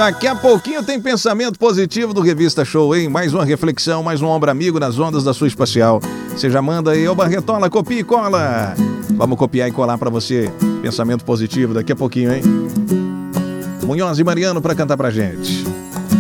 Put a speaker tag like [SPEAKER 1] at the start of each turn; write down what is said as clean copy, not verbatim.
[SPEAKER 1] Daqui a pouquinho tem pensamento positivo do Revista Show, hein? Mais uma reflexão, mais um ombro amigo nas ondas da sua espacial. Você já manda aí, ô Barretola, copia e cola. Vamos copiar e colar pra você. Pensamento positivo daqui a pouquinho, hein? Munhoz e Mariano pra cantar pra gente.